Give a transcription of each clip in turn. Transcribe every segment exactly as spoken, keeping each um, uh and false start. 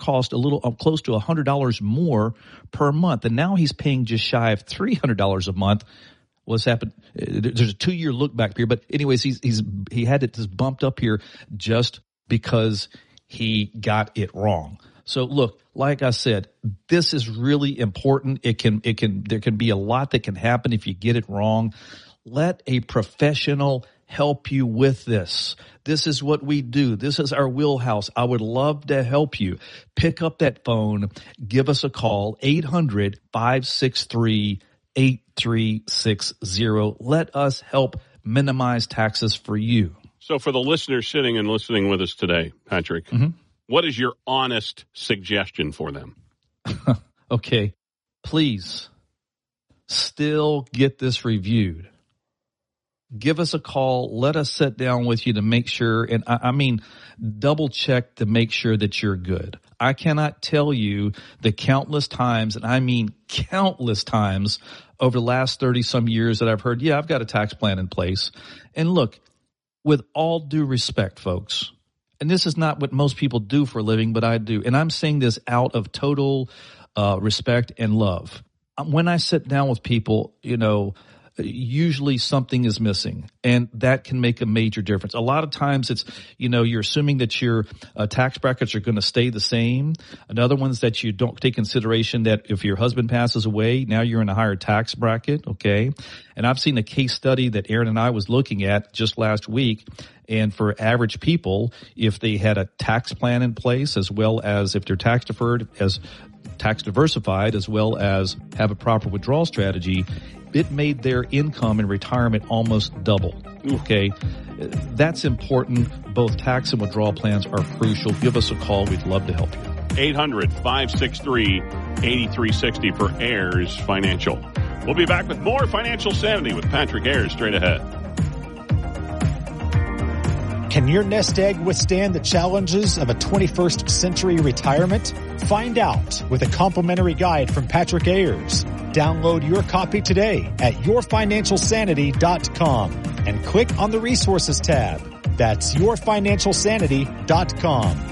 cost a little uh, close to one hundred dollars more per month. And now he's paying just shy of three hundred dollars a month. What's happened? There's a two-year look back period. But anyways, he's, he's, he had it just bumped up here just because he got it wrong. So look, like I said, this is really important. It can, it can, there can be a lot that can happen if you get it wrong. Let a professional help you with this. This is what we do. This is our wheelhouse. I would love to help you. Pick up that phone. Give us a call, eight hundred, five six three, eight three six zero. Let us help minimize taxes for you. So for the listeners sitting and listening with us today, Patrick, mm-hmm. what is your honest suggestion for them? Okay. Please still get this reviewed. Give us a call. Let us sit down with you to make sure, and I, I mean, double check to make sure that you're good. I cannot tell you the countless times, and I mean countless times over the last thirty some years that I've heard, yeah, I've got a tax plan in place. And look, with all due respect, folks, and this is not what most people do for a living, but I do. And I'm saying this out of total uh, respect and love. When I sit down with people, you know, usually something is missing, and that can make a major difference. A lot of times it's, you know, you're assuming that your uh, tax brackets are going to stay the same. Another one is that you don't take consideration that if your husband passes away, now you're in a higher tax bracket, okay? And I've seen a case study that Aaron and I was looking at just last week, and for average people, if they had a tax plan in place, as well as if they're tax deferred, as tax diversified, as well as have a proper withdrawal strategy, it made their income in retirement almost double. Okay. That's important. Both tax and withdrawal plans are crucial. Give us a call. We'd love to help you. eight hundred, five six three, eight three six zero for Ayers Financial. We'll be back with more Financial Sanity with Patrick Ayers straight ahead. Can your nest egg withstand the challenges of a twenty-first century retirement? Find out with a complimentary guide from Patrick Ayers. Download your copy today at your financial sanity dot com and click on the resources tab. That's your financial sanity dot com.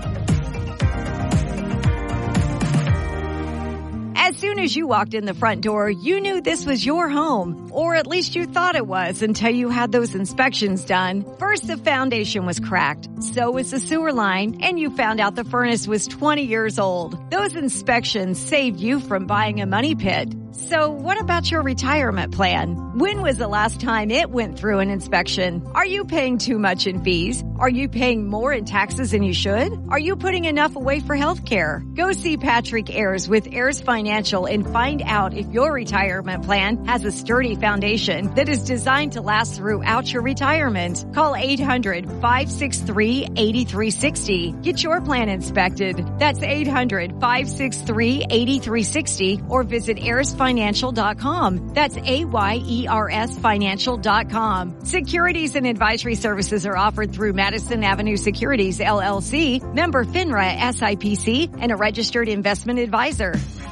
As soon as you walked in the front door, you knew this was your home, or at least you thought it was until you had those inspections done. First, the foundation was cracked, so was the sewer line, and you found out the furnace was twenty years old. Those inspections saved you from buying a money pit. So what about your retirement plan? When was the last time it went through an inspection? Are you paying too much in fees? Are you paying more in taxes than you should? Are you putting enough away for health care? Go see Patrick Ayers with Ayers Financial and find out if your retirement plan has a sturdy foundation that is designed to last throughout your retirement. Call eight hundred, five six three, eight three six zero. Get your plan inspected. That's eight hundred, five six three, eight three six zero or visit ayers financial dot com. That's A Y E R S financial dot com. Securities and advisory services are offered through Madison Avenue Securities, L L C, member FINRA S I P C, and a registered investment advisor.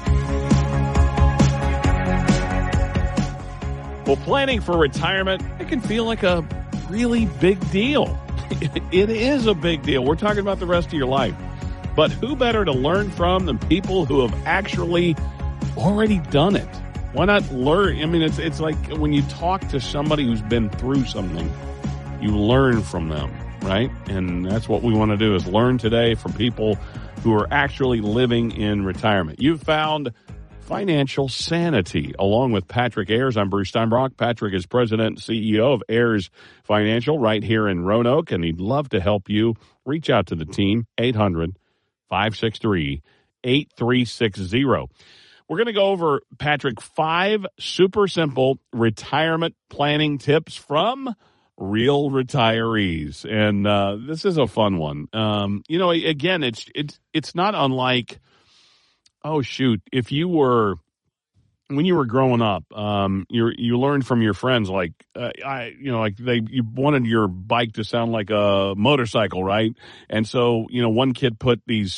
Well, planning for retirement, it can feel like a really big deal. It is a big deal. We're talking about the rest of your life. But who better to learn from than people who have actually already done it? Why not learn? I mean, it's it's like when you talk to somebody who's been through something, you learn from them, right? And that's what we want to do, is learn today from people who are actually living in retirement. You've found Financial Sanity along with Patrick Ayers. I'm Bruce Steinbrock. Patrick is president and C E O of Ayers Financial right here in Roanoke, and he'd love to help you. Reach out to the team, eight hundred, five six three, eight three six zero. We're going to go over, Patrick, five super simple retirement planning tips from real retirees. And uh, this is a fun one. Um, you know, again, it's it's it's not unlike, oh, shoot, if you were, when you were growing up, um, you you learned from your friends, like, uh, I, you know, like they, you wanted your bike to sound like a motorcycle, right? And so, you know, one kid put these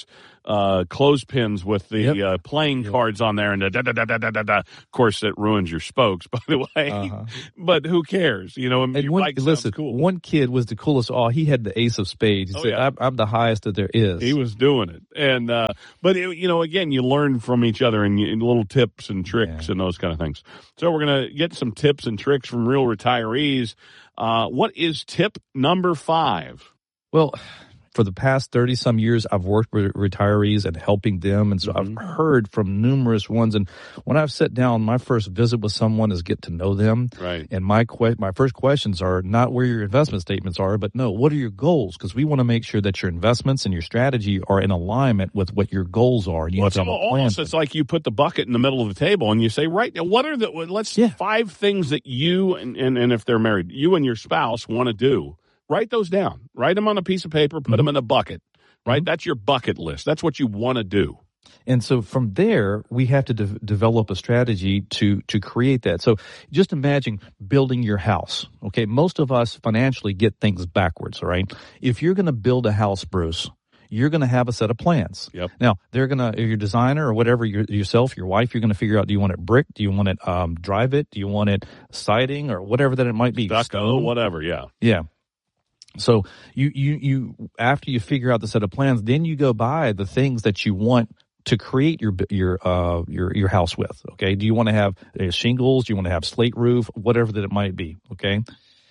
uh, clothespins with the Yep. uh, playing Yep. cards on there, and da, da, da, da, da, da, da, da. Of course, it ruins your spokes, by the way. Uh-huh. But who cares? You know, And your one, bike sounds listen, cool. one kid was the coolest. Oh, he had the ace of spades. He Oh, said, yeah. I'm, I'm the highest that there is. He was doing it, and uh, but it, you know, again, you learn from each other and, you, and little tips and tricks Yeah. and those kind of things. So we're gonna get some tips and tricks from real retirees. Uh, what is tip number five? Well, for the past thirty some years, I've worked with retirees and helping them. And so Mhm. I've heard from numerous ones. And when I've sat down, my first visit with someone is get to know them. Right. And my que- my first questions are not where your investment statements are, but no, what are your goals? Because we want to make sure that your investments and your strategy are in alignment with what your goals are. And you Well, have it's to have a plan. almost it's like you put the bucket in the middle of the table and you say, right now, what are the let's Yeah. five things that you and, and and if they're married, you and your spouse want to do. Write those down. Write them on a piece of paper. Put Mhm. them in a bucket. Right. Mhm. That's your bucket list. That's what you want to do. And so from there, we have to de- develop a strategy to to create that. So just imagine building your house. Okay, most of us financially get things backwards. All right, if you're going to build a house, Bruce, you're going to have a set of plans. Yep. Now they're going to, if you're a designer or whatever, your, yourself, your wife, you're going to figure out: do you want it brick? Do you want it um, drive it? Do you want it siding or whatever that it might be? Stucco, Stone? whatever. Yeah. Yeah. So you, you, you, after you figure out the set of plans, then you go buy the things that you want to create your, your, uh, your, your house with. Okay. Do you want to have uh, shingles? Do you want to have slate roof? Whatever that it might be. Okay.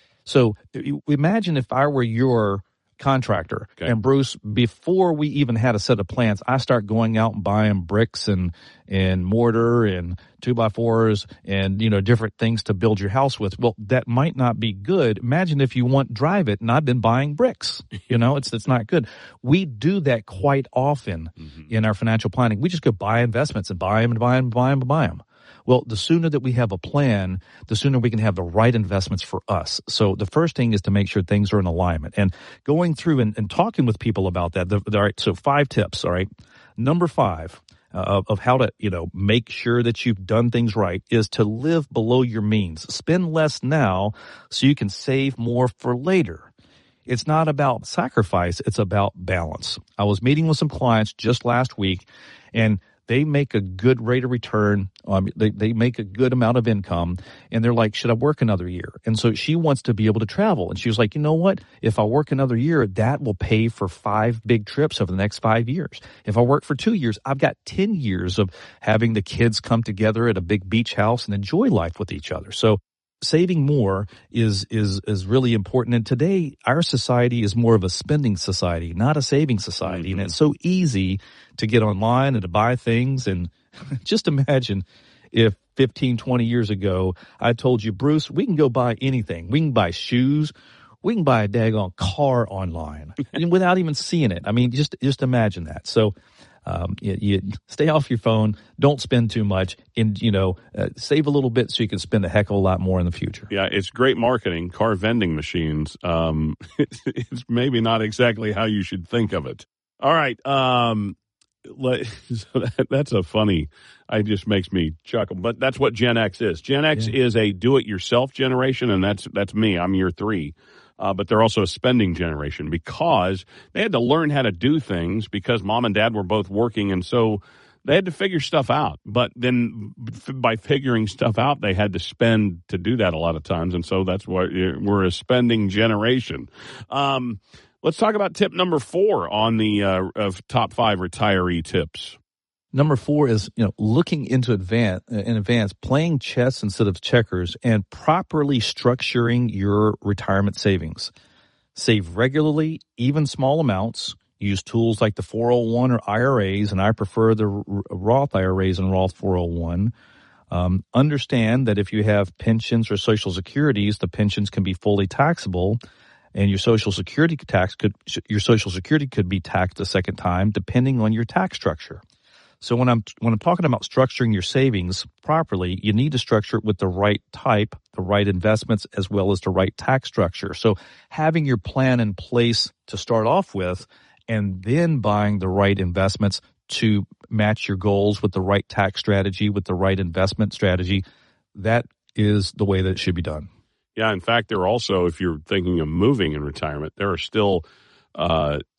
So you- imagine if I were your contractor Okay. and Bruce, before we even had a set of plans, I start going out and buying bricks and, and mortar and two by fours and, you know, different things to build your house with. Well, that might not be good. Imagine if you want drive it and I've been buying bricks, you know, it's, it's not good. We do that quite often Mm-hmm. in our financial planning. We just go buy investments and buy them and buy them and buy them and buy them. Well, the sooner that we have a plan, the sooner we can have the right investments for us. So the first thing is to make sure things are in alignment. And going through and, and talking with people about that. The, the, all right, so five tips, all right. Number five uh, of, of how to, you know, make sure that you've done things right is to live below your means. Spend less now so you can save more for later. It's not about sacrifice. It's about balance. I was meeting with some clients just last week, and they make a good rate of return. Um, they, they make a good amount of income, and they're like, should I work another year? And so she wants to be able to travel. And she was like, you know what? If I work another year, that will pay for five big trips over the next five years. If I work for two years, I've got ten years of having the kids come together at a big beach house and enjoy life with each other. So saving more is is is really important. And today, our society is more of a spending society, not a saving society. Mm-hmm. And it's so easy to get online and to buy things. And just imagine if fifteen, twenty years ago, I told you, Bruce, we can go buy anything. We can buy shoes. We can buy a daggone car online without even seeing it. I mean, just just imagine that. So Um, you, you stay off your phone, don't spend too much, and, you know, uh, save a little bit so you can spend a heck of a lot more in the future. Yeah, it's great marketing, car vending machines. Um, it's maybe not exactly how you should think of it. All right. Um, let, so that, that's a funny, it just makes me chuckle, but that's what Gen X is. Gen X Yeah. is a do-it-yourself generation, and that's that's me. I'm year three. Uh, but they're also a spending generation because they had to learn how to do things because mom and dad were both working, and so they had to figure stuff out. But then f- by figuring stuff out, they had to spend to do that a lot of times, and so that's why we're a spending generation. Um, let's talk about tip number four on the uh, of top five retiree tips. Number four is, you know, looking into advance, in advance, playing chess instead of checkers, and properly structuring your retirement savings. Save regularly, even small amounts. Use tools like the four oh one or I R As, and I prefer the Roth I R As and Roth four oh one. Um, understand that if you have pensions or Social Securities, the pensions can be fully taxable, and your Social Security tax could your Social Security could be taxed a second time, depending on your tax structure. So when I'm when I'm talking about structuring your savings properly, you need to structure it with the right type, the right investments, as well as the right tax structure. So having your plan in place to start off with, and then buying the right investments to match your goals with the right tax strategy, with the right investment strategy, that is the way that it should be done. Yeah, in fact, there are also, if you're thinking of moving in retirement, there are still uh,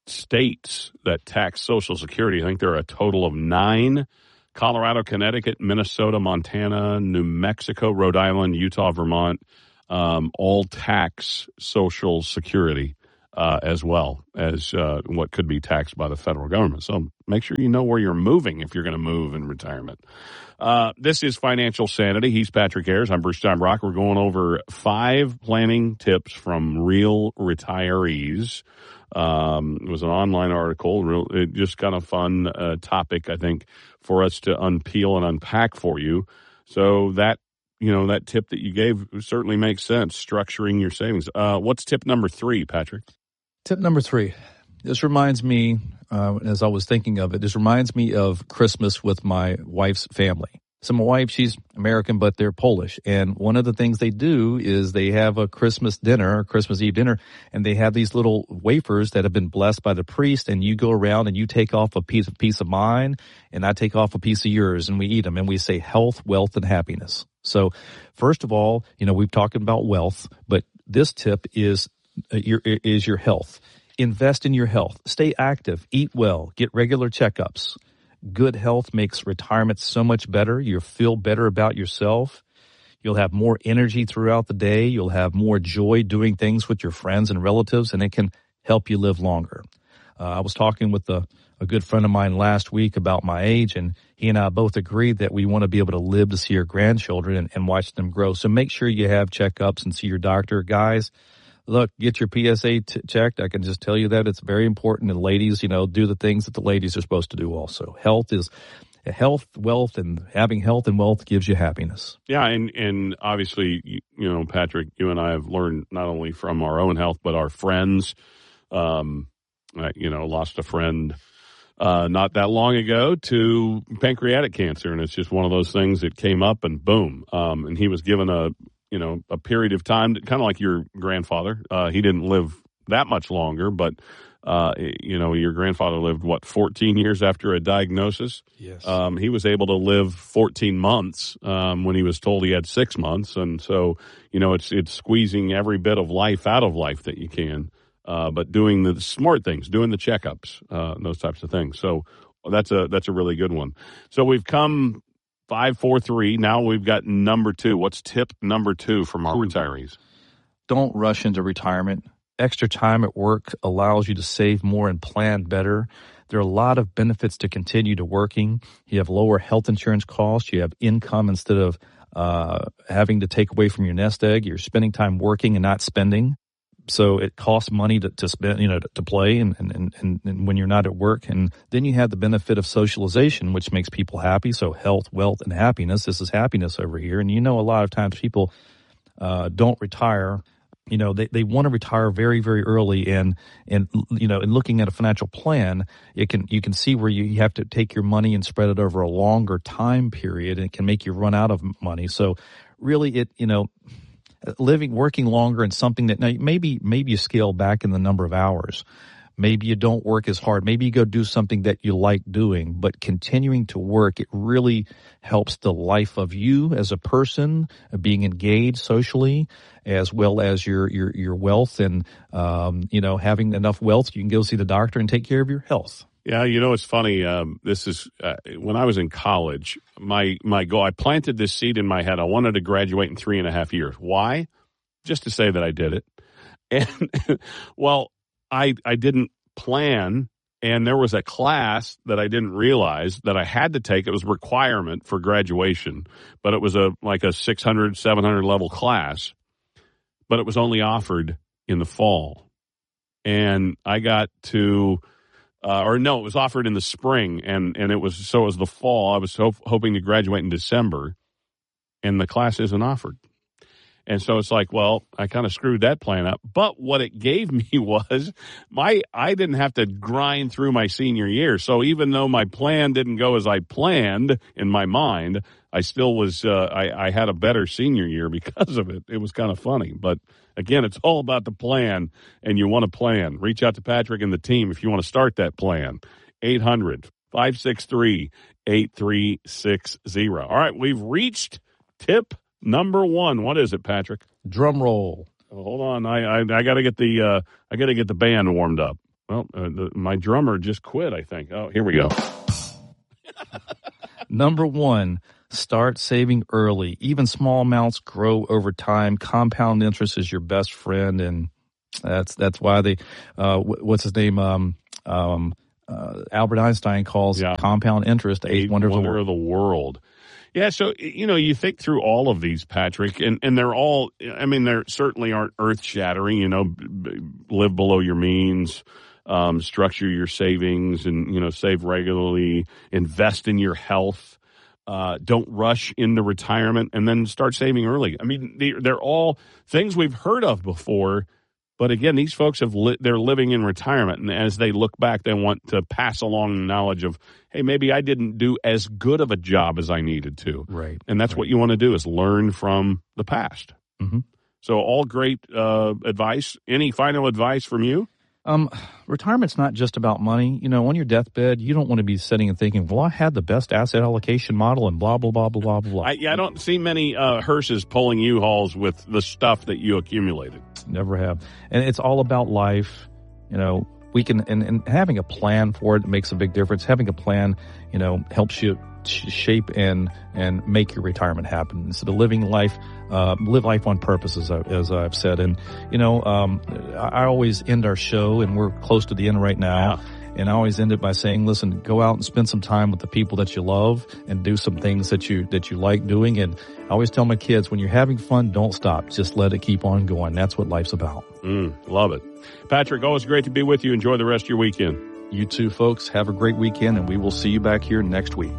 states that tax Social Security. I think there are a total of nine: Colorado, Connecticut, Minnesota, Montana, New Mexico, Rhode Island, Utah, Vermont, um, all tax Social Security uh, as well as uh, what could be taxed by the federal government. So make sure you know where you're moving if you're going to move in retirement. Uh, this is Financial Sanity. He's Patrick Ayers. I'm Bruce Steinbrock. We're going over five planning tips from real retirees. Um, it was an online article. Real, it just kind of fun uh, topic, I think, for us to unpeel and unpack for you. So that, you know, that tip that you gave certainly makes sense, structuring your savings. Uh, what's tip number three, Patrick? Tip number three. This reminds me, uh, as I was thinking of it, this reminds me of Christmas with my wife's family. So my wife, she's American, but they're Polish. And one of the things they do is they have a Christmas dinner, Christmas Eve dinner, and they have these little wafers that have been blessed by the priest, and you go around and you take off a piece, a piece of mine, and I take off a piece of yours, and we eat them, and we say health, wealth, and happiness. So first of all, you know, we've talked about wealth, but this tip is uh, your, is your health. Invest in your health. Stay active. Eat well. Get regular checkups. Good health makes retirement so much better. You'll feel better about yourself. You'll have more energy throughout the day. You'll have more joy doing things with your friends and relatives, and it can help you live longer. Uh, I was talking with a, a good friend of mine last week about my age, and he and I both agreed that we want to be able to live to see our grandchildren and, and watch them grow. So make sure you have checkups and see your doctor. Guys, look, get your P S A t- checked. I can just tell you that it's very important. And ladies, you know, do the things that the ladies are supposed to do also. Health is health, wealth, and having health and wealth gives you happiness. Yeah, and, and obviously, you, you know, Patrick, you and I have learned not only from our own health, but our friends. Um, I, you know, lost a friend uh, not that long ago to pancreatic cancer, and it's just one of those things that came up and boom. Um, and he was given a you know, a period of time, kind of like your grandfather. Uh, he didn't live that much longer, but, uh, you know, your grandfather lived, what, fourteen years after a diagnosis? Yes. Um, he was able to live fourteen months um, when he was told he had six months. And so, you know, it's it's squeezing every bit of life out of life that you can, uh, but doing the smart things, doing the checkups, uh, those types of things. So that's a that's a really good one. So we've come Five, four, three. Now we've got number two. What's tip number two from our retirees? Don't rush into retirement. Extra time at work allows you to save more and plan better. There are a lot of benefits to continue to working. You have lower health insurance costs. You have income instead of uh, having to take away from your nest egg. You're spending time working and not spending. So it costs money to, to spend, you know, to, to play and, and, and, and when you're not at work. And then you have the benefit of socialization, which makes people happy. So health, wealth, and happiness. This is happiness over here. And you know, a lot of times people uh, don't retire. You know, they, they want to retire very, very early. And, and, you know, in looking at a financial plan, it can, you can see where you, you have to take your money and spread it over a longer time period. And it can make you run out of money. So really it, you know, living, working longer in something that now maybe, maybe you scale back in the number of hours. Maybe you don't work as hard. Maybe you go do something that you like doing, but continuing to work, it really helps the life of you as a person, being engaged socially, as well as your, your, your wealth and, um, you know, having enough wealth, you can go see the doctor and take care of your health. Yeah, you know, it's funny. Um, this is uh, when I was in college, my, my goal, I planted this seed in my head. I wanted to graduate in three and a half years. Why? Just to say that I did it. And well, I, I didn't plan. And there was a class that I didn't realize that I had to take. It was a requirement for graduation, but it was a, like a six hundred, seven hundred level class, but it was only offered in the fall. And I got to, Uh, or no, it was offered in the spring, and, and it was so it was the fall. I was ho- hoping to graduate in December, and the class isn't offered. And so it's like, well, I kind of screwed that plan up. But what it gave me was my I didn't have to grind through my senior year. So even though my plan didn't go as I planned in my mind, I still was uh, I, I had a better senior year because of it. It was kind of funny. But again, it's all about the plan, and you want to plan. Reach out to Patrick and the team if you want to start that plan. eight hundred, five six three, eight three six zero. All right, we've reached tip number one. What is it, Patrick? Drum roll. Oh, hold on, I I, I got to get the uh, I got to get the band warmed up. Well, uh, the, my drummer just quit, I think. Oh, here we go. Number one, start saving early. Even small amounts grow over time. Compound interest is your best friend, and that's that's why they, uh, what's his name, um, um, uh, Albert Einstein calls yeah. compound interest the eighth wonder, wonder of the world. Of the world. Yeah, so, you know, you think through all of these, Patrick, and, and they're all, I mean, they certainly aren't earth-shattering, you know, b- b- live below your means, um, structure your savings and, you know, save regularly, invest in your health, uh, don't rush into retirement, and then start saving early. I mean, they, they're all things we've heard of before. But again, these folks have li- they're living in retirement, and as they look back, they want to pass along the knowledge of, hey, maybe I didn't do as good of a job as I needed to. Right. And that's right. what you want to do is learn from the past. Mm-hmm. So all great uh, advice. Any final advice from you? Um, retirement's not just about money. You know, on your deathbed, you don't want to be sitting and thinking, well, I had the best asset allocation model and blah, blah, blah, blah, blah, blah. I, yeah, I don't see many uh, hearses pulling U-Hauls with the stuff that you accumulated. Never have. And it's all about life. You know, we can, and, and having a plan for it makes a big difference. Having a plan, you know, helps you sh- shape and, and make your retirement happen. Instead of living life, uh, live life on purpose, as, I, as I've said. And, you know, um, I, I always end our show, and we're close to the end right now. Yeah. And I always end it by saying, listen, go out and spend some time with the people that you love and do some things that you, that you like doing. And I always tell my kids, when you're having fun, don't stop. Just let it keep on going. That's what life's about. Mm, love it. Patrick, always great to be with you. Enjoy the rest of your weekend. You too, folks. Have a great weekend, and we will see you back here next week.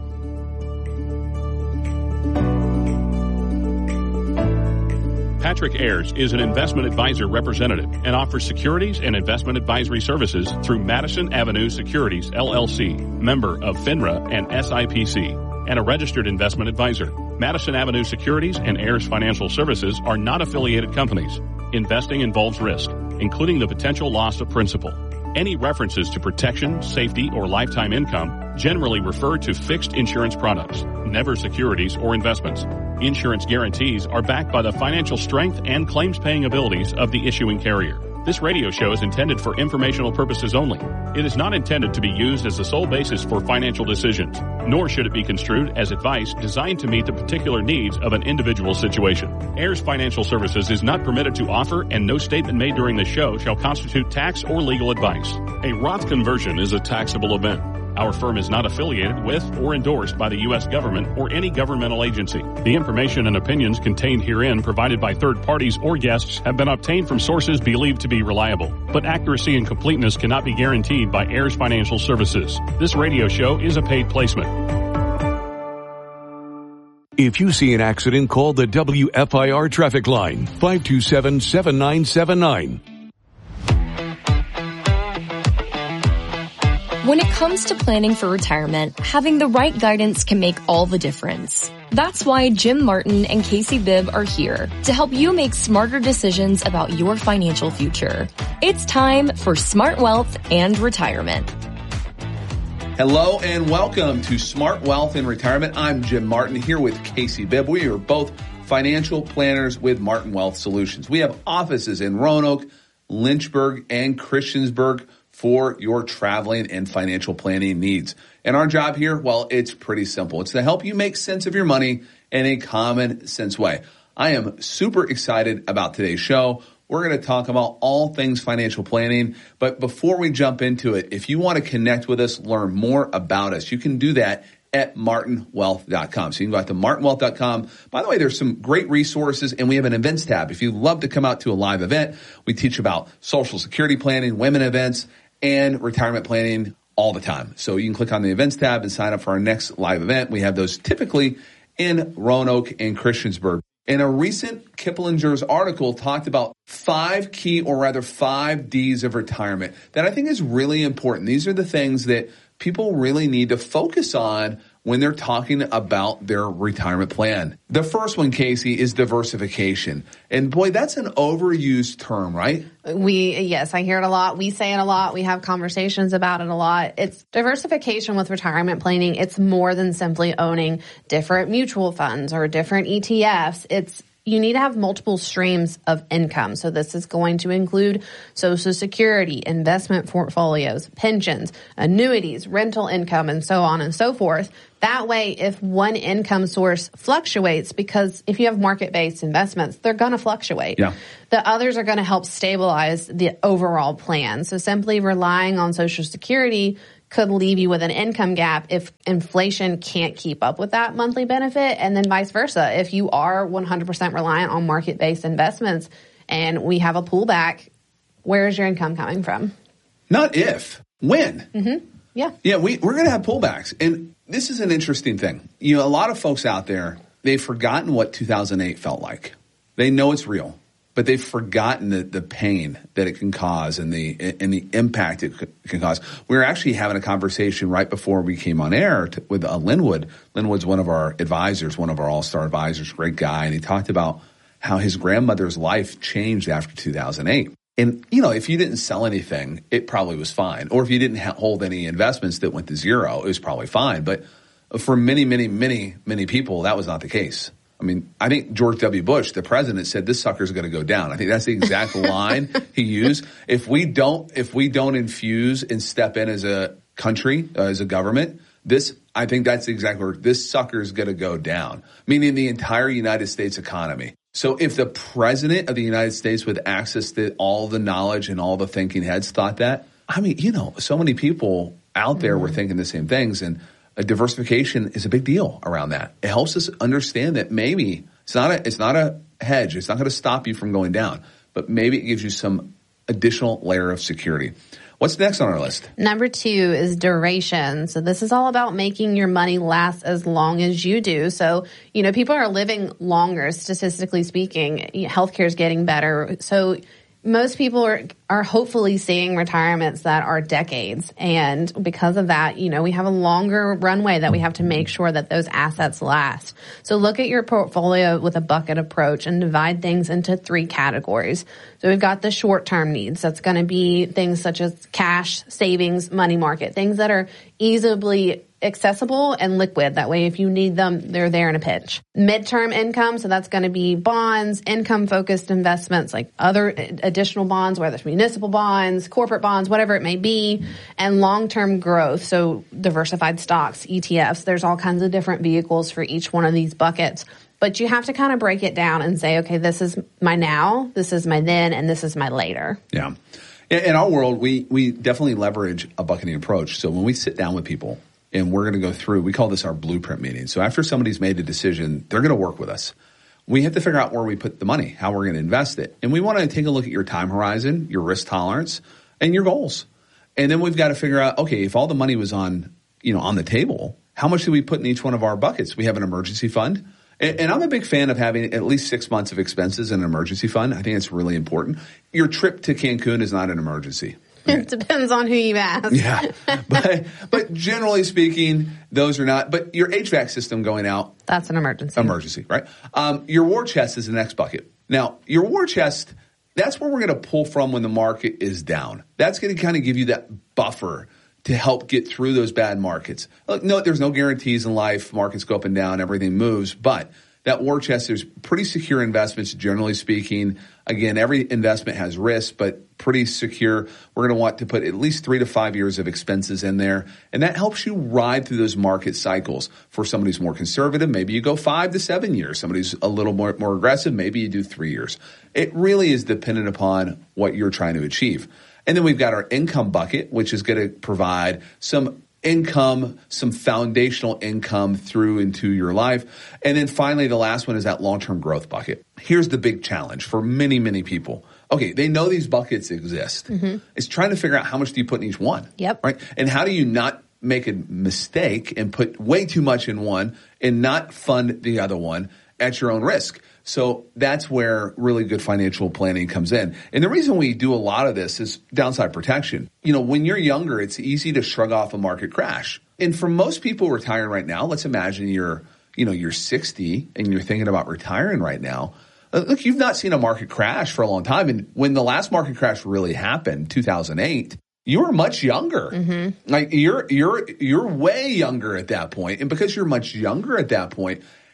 Patrick Ayers is an investment advisor representative and offers securities and investment advisory services through Madison Avenue Securities, L L C, member of FINRA and S I P C, and a registered investment advisor. Madison Avenue Securities and Ayers Financial Services are not affiliated companies. Investing involves risk, including the potential loss of principal. Any references to protection, safety, or lifetime income generally refer to fixed insurance products, never securities or investments. Insurance guarantees are backed by the financial strength and claims-paying abilities of the issuing carrier. This radio show is intended for informational purposes only. It is not intended to be used as the sole basis for financial decisions, nor should it be construed as advice designed to meet the particular needs of an individual situation. Ayers Financial Services is not permitted to offer, and no statement made during the show shall constitute tax or legal advice. A Roth conversion is a taxable event. Our firm is not affiliated with or endorsed by the U S government or any governmental agency. The information and opinions contained herein provided by third parties or guests have been obtained from sources believed to be reliable, but accuracy and completeness cannot be guaranteed by Ayers Financial Services. This radio show is a paid placement. If you see an accident, call the W F I R traffic line, five two seven, seven nine seven nine. When it comes to planning for retirement, having the right guidance can make all the difference. That's why Jim Martin and Casey Bibb are here to help you make smarter decisions about your financial future. It's time for Smart Wealth and Retirement. Hello and welcome to Smart Wealth and Retirement. I'm Jim Martin here with Casey Bibb. We are both financial planners with Martin Wealth Solutions. We have offices in Roanoke, Lynchburg, and Christiansburg for your traveling and financial planning needs. And our job here, well, it's pretty simple. It's to help you make sense of your money in a common sense way. I am super excited about today's show. We're going to talk about all things financial planning. But before we jump into it, if you want to connect with us, learn more about us, you can do that at martin wealth dot com. So you can go out to martin wealth dot com. By the way, there's some great resources, and we have an events tab. If you'd love to come out to a live event, we teach about Social Security planning, women events, and retirement planning all the time. So you can click on the events tab and sign up for our next live event. We have those typically in Roanoke and Christiansburg. In a recent Kiplinger's article talked about five key, or rather five D's of retirement that I think is really important. These are the things that people really need to focus on when they're talking about their retirement plan. The first one, Casey, is diversification. And boy, that's an overused term, right? We, yes, I hear it a lot. We say it a lot. We have conversations about it a lot. It's diversification with retirement planning. It's more than simply owning different mutual funds or different E T Fs. It's you need to have multiple streams of income. So this is going to include Social Security, investment portfolios, pensions, annuities, rental income, and so on and so forth. That way, if one income source fluctuates, because if you have market-based investments, they're going to fluctuate. Yeah. The others are going to help stabilize the overall plan. So simply relying on Social Security could leave you with an income gap if inflation can't keep up with that monthly benefit, and then vice versa. If you are one hundred percent reliant on market-based investments and we have a pullback, where is your income coming from? Not if, when. Mm-hmm. Yeah. Yeah, we, we're going to have pullbacks. And this is an interesting thing. You know, a lot of folks out there, they've forgotten what two thousand eight felt like. They know it's real, but they've forgotten the, the pain that it can cause and the and the impact it can cause. We were actually having a conversation right before we came on air to, with uh, Linwood. Linwood's one of our advisors, one of our all-star advisors, great guy, and he talked about how his grandmother's life changed after two thousand eight. And, you know, if you didn't sell anything, it probably was fine. Or if you didn't ha- hold any investments that went to zero, it was probably fine. But for many, many, many, many people, that was not the case. I mean, I think George W. Bush, the president, said this sucker's going to go down. I think that's the exact line he used. If we don't, if we don't infuse and step in as a country, uh, as a government, this, I think that's the exact word. This sucker's going to go down, meaning the entire United States economy. So if the president of the United States with access to all the knowledge and all the thinking heads thought that, I mean, you know, so many people out there mm-hmm. were thinking the same things, and a diversification is a big deal around that. It helps us understand that maybe it's not a, it's not a hedge. It's not going to stop you from going down, but maybe it gives you some additional layer of security. What's next on our list? Number two is duration. So this is all about making your money last as long as you do. So, you know, people are living longer, statistically speaking. Healthcare is getting better. So most people are, are hopefully seeing retirements that are decades. And because of that, you know, we have a longer runway that we have to make sure that those assets last. So look at your portfolio with a bucket approach and divide things into three categories. So we've got the short-term needs. That's going to be things such as cash, savings, money market, things that are easily accessible and liquid. That way, if you need them, they're there in a pinch. Midterm income, so that's going to be bonds, income-focused investments like other additional bonds, whether it's municipal bonds, corporate bonds, whatever it may be, and long-term growth, so diversified stocks, E T Fs. There's all kinds of different vehicles for each one of these buckets. But you have to kind of break it down and say, okay, this is my now, this is my then, and this is my later. Yeah. In our world, we, we definitely leverage a bucketing approach. So when we sit down with people, and we're going to go through, we call this our blueprint meeting. So after somebody's made a decision, they're going to work with us. We have to figure out where we put the money, how we're going to invest it. And we want to take a look at your time horizon, your risk tolerance, and your goals. And then we've got to figure out, okay, if all the money was on, you know, on the table, how much do we put in each one of our buckets? We have an emergency fund. And, and I'm a big fan of having at least six months of expenses in an emergency fund. I think it's really important. Your trip to Cancun is not an emergency. It depends on who you ask. Yeah. But but generally speaking, those are not. But your H V A C system going out. That's an emergency. Emergency, right? Um, your war chest is the next bucket. Now, your war chest, that's where we're going to pull from when the market is down. That's going to kind of give you that buffer to help get through those bad markets. Look, no, there's no guarantees in life. Markets go up and down. Everything moves. But that war chest is pretty secure investments, generally speaking. Again, every investment has risk, but pretty secure. We're going to want to put at least three to five years of expenses in there. And that helps you ride through those market cycles. For somebody who's more conservative, maybe you go five to seven years. Somebody who's a little more, more aggressive, maybe you do three years. It really is dependent upon what you're trying to achieve. And then we've got our income bucket, which is going to provide some income, some foundational income through into your life. And then finally, the last one is that long-term growth bucket. Here's the big challenge for many, many people. Okay, they know these buckets exist. Mm-hmm. It's trying to figure out how much do you put in each one. Yep. Right? And how do you not make a mistake and put way too much in one and not fund the other one at your own risk? So that's where really good financial planning comes in. And the reason we do a lot of this is downside protection. You know, when you're younger, it's easy to shrug off a market crash. And for most people retiring right now, let's imagine you're, you know, you're sixty and you're thinking about retiring right now. Look, you've not seen a market crash for a long time. And when the last market crash really happened, two thousand eight, you were much younger. Mm-hmm. Like you're, you're, you're way younger at that point. And because you're much younger at that point,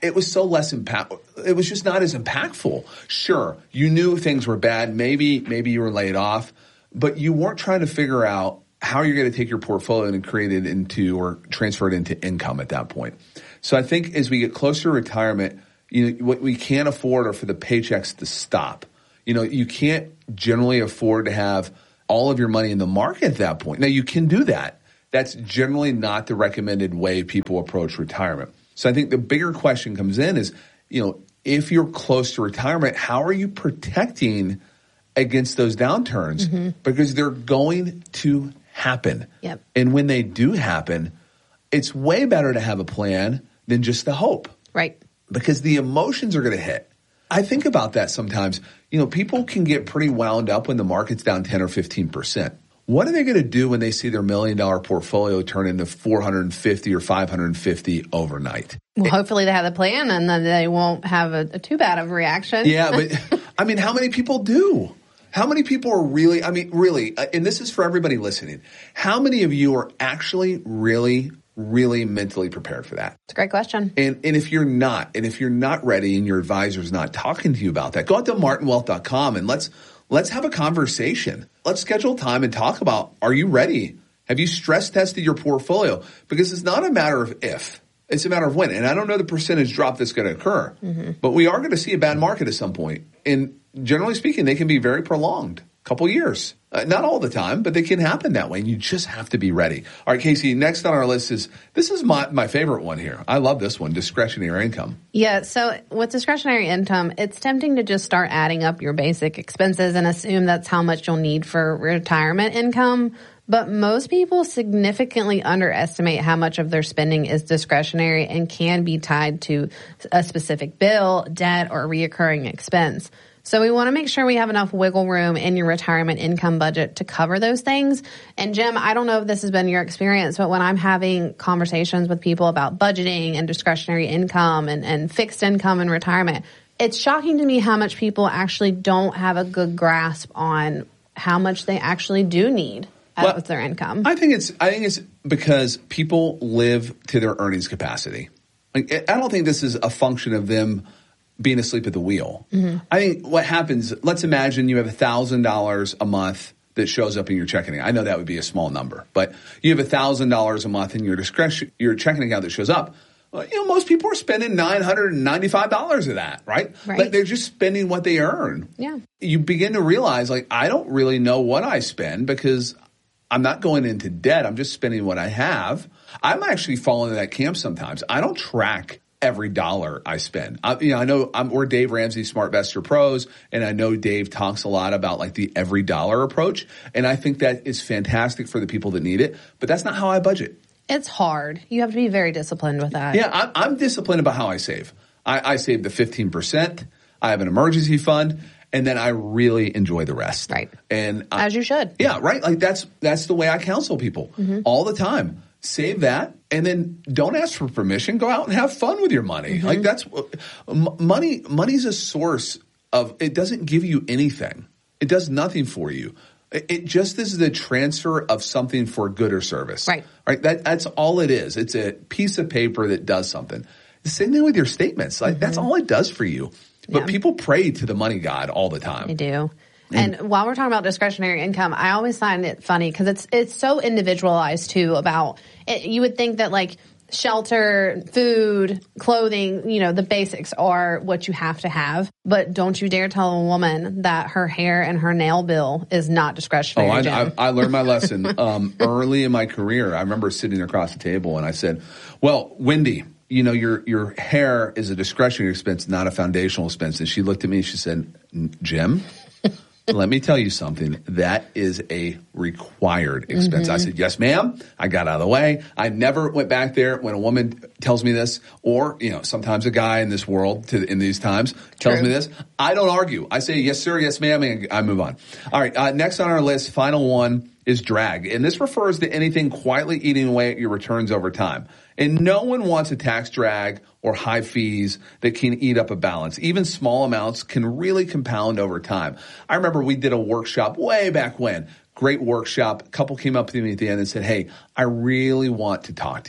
it was so less impact. It was just not as impactful. Sure, you knew things were bad. Maybe, maybe you were laid off, but you weren't trying to figure out how you're going to take your portfolio and create it into or transfer it into income at that point. So I think as we get closer to retirement, you know, what we can't afford are for the paychecks to stop. You know, you can't generally afford to have all of your money in the market at that point. Now, you can do that. That's generally not the recommended way people approach retirement. So I think the bigger question comes in is, you know, if you're close to retirement, how are you protecting against those downturns? Mm-hmm. Because they're going to happen. Yep. And when they do happen, it's way better to have a plan than just the hope. Right. Because the emotions are going to hit. I think about that sometimes. You know, people can get pretty wound up when the market's down ten or fifteen percent. What are they going to do when they see their million dollar portfolio turn into four hundred fifty or five hundred fifty overnight? Well, hopefully they have a plan and then they won't have a, a too bad of a reaction. Yeah, but I mean, how many people do? How many people are really, I mean, really, and this is for everybody listening, how many of you are actually really, really mentally prepared for that? It's a great question. And and if you're not, and if you're not ready and your advisor's not talking to you about that, go out to martin wealth dot com and let's let's have a conversation. Let's schedule time and talk about, are you ready? Have you stress tested your portfolio? Because it's not a matter of if, it's a matter of when. And I don't know the percentage drop that's going to occur, mm-hmm. but we are going to see a bad market at some point. And generally speaking, they can be very prolonged. Couple years. Uh, not all the time, but they can happen that way. And you just have to be ready. All right, Casey, next on our list is, this is my, my favorite one here. I love this one, discretionary income. Yeah, so with discretionary income, it's tempting to just start adding up your basic expenses and assume that's how much you'll need for retirement income. But most people significantly underestimate how much of their spending is discretionary and can be tied to a specific bill, debt, or reoccurring expense. So we want to make sure we have enough wiggle room in your retirement income budget to cover those things. And Jim, I don't know if this has been your experience, but when I'm having conversations with people about budgeting and discretionary income and, and fixed income and retirement, it's shocking to me how much people actually don't have a good grasp on how much they actually do need well, with their income. I think it's I think it's because people live to their earnings capacity. Like, I don't think this is a function of them being asleep at the wheel. Mm-hmm. I think what happens, let's imagine you have one thousand dollars a month that shows up in your checking account. I know that would be a small number, but you have one thousand dollars a month in your discretion, your checking account that shows up. Well, you know, most people are spending nine hundred ninety-five dollars of that, right? Right. Like they're just spending what they earn. Yeah. You begin to realize, like, I don't really know what I spend because I'm not going into debt. I'm just spending what I have. I'm actually falling into that camp sometimes. I don't track every dollar I spend. I, you know, I know I'm, we're Dave Ramsey SmartVestor Pros, and I know Dave talks a lot about like the every dollar approach, and I think that is fantastic for the people that need it, but that's not how I budget. It's hard. You have to be very disciplined with that. Yeah, I'm, I'm disciplined about how I save. I, I save the fifteen percent. I have an emergency fund, and then I really enjoy the rest. Right. And I, As you should. Yeah, right. Like that's that's the way I counsel people mm-hmm. all the time. Save that, and then don't ask for permission. Go out and have fun with your money. Mm-hmm. Like that's money. Money's a source of. It doesn't give you anything. It does nothing for you. It, it just is the transfer of something for good or service. Right. Right. That that's all it is. It's a piece of paper that does something. The same thing with your statements. Like mm-hmm. that's all it does for you. But yeah. people pray to the money god all the time. They do. And while we're talking about discretionary income, I always find it funny because it's it's so individualized too. About it, you would think that like shelter, food, clothing, you know, the basics are what you have to have. But don't you dare tell a woman that her hair and her nail bill is not discretionary. Oh, I, I, I learned my lesson um, early in my career. I remember sitting across the table and I said, "Well, Wendy, you know, your your hair is a discretionary expense, not a foundational expense." And she looked at me and she said, "Jim, let me tell you something. That is a required expense." Mm-hmm. I said, "Yes, ma'am." I got out of the way. I never went back there when a woman tells me this, or, you know, sometimes a guy in this world to, in these times tells True. me this. I don't argue. I say, "Yes, sir. Yes, ma'am." And I move on. All right. Uh, next on our list, final one is drag. And this refers to anything quietly eating away at your returns over time. And no one wants a tax drag or high fees that can eat up a balance. Even small amounts can really compound over time. I remember we did a workshop way back when. Great workshop. A couple came up to me at the end and said, "Hey, I really want to talk to you."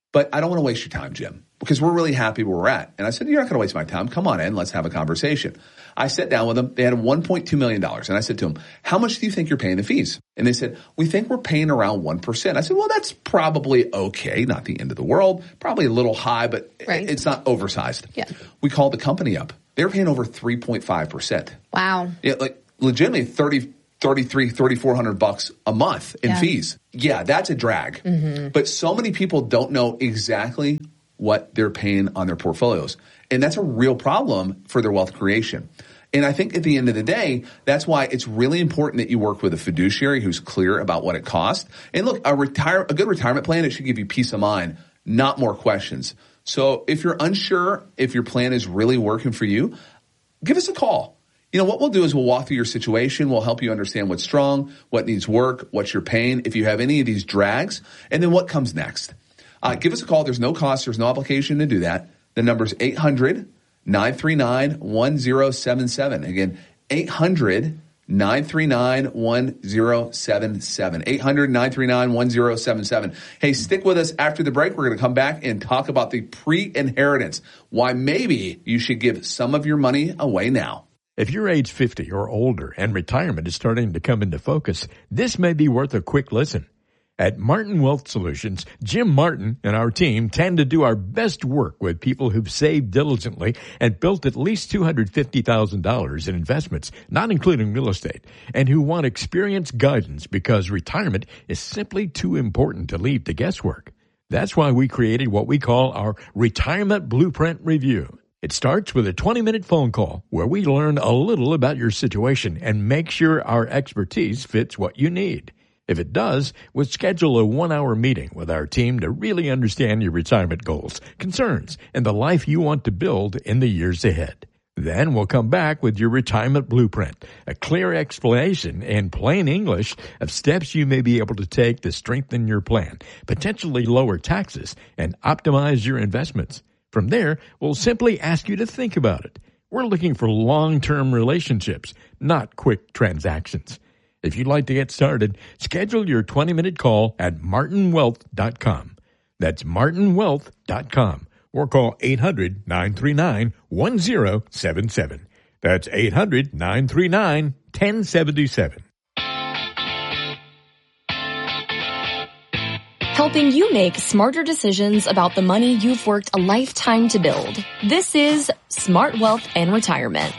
but I don't want to waste your time, Jim, because we're really happy where we're at. And I said, you're not going to waste my time. Come on in. Let's have a conversation. I sat down with them. They had one point two million dollars. And I said to them, how much do you think you're paying the fees? And they said, we think we're paying around one percent. I said, well, that's probably okay. Not the end of the world. Probably a little high, but right. It's not oversized. Yeah. We called the company up. They were paying over three point five percent. Wow. Yeah, like legitimately thirty, thirty-three, thirty-four hundred bucks a month in yeah. fees. Yeah, that's a drag. Mm-hmm. But so many people don't know exactly what they're paying on their portfolios. And that's a real problem for their wealth creation. And I think at the end of the day, that's why it's really important that you work with a fiduciary who's clear about what it costs. And look, a retire, a good retirement plan, it should give you peace of mind, not more questions. So if you're unsure if your plan is really working for you, give us a call. You know, what we'll do is we'll walk through your situation. We'll help you understand what's strong, what needs work, what you're paying, if you have any of these drags, and then what comes next. Uh, give us a call. There's no cost. There's no obligation to do that. The number's eight hundred, nine three nine, one zero seven seven. Again, eight hundred, nine three nine, one zero seven seven. eight hundred, nine three nine, one zero seven seven. Hey, stick with us after the break. We're going to come back and talk about the pre-inheritance, why maybe you should give some of your money away now. If you're age fifty or older and retirement is starting to come into focus, this may be worth a quick listen. At Martin Wealth Solutions, Jim Martin and our team tend to do our best work with people who've saved diligently and built at least two hundred fifty thousand dollars in investments, not including real estate, and who want experienced guidance because retirement is simply too important to leave to guesswork. That's why we created what we call our Retirement Blueprint Review. It starts with a twenty-minute phone call where we learn a little about your situation and make sure our expertise fits what you need. If it does, we'll schedule a one-hour meeting with our team to really understand your retirement goals, concerns, and the life you want to build in the years ahead. Then we'll come back with your retirement blueprint, a clear explanation in plain English of steps you may be able to take to strengthen your plan, potentially lower taxes, and optimize your investments. From there, we'll simply ask you to think about it. We're looking for long-term relationships, not quick transactions. If you'd like to get started, schedule your twenty-minute call at martin wealth dot com. That's martin wealth dot com. Or call eight hundred, nine three nine, one zero seven seven. That's eight hundred, nine three nine, one zero seven seven. Helping you make smarter decisions about the money you've worked a lifetime to build. This is Smart Wealth and Retirement.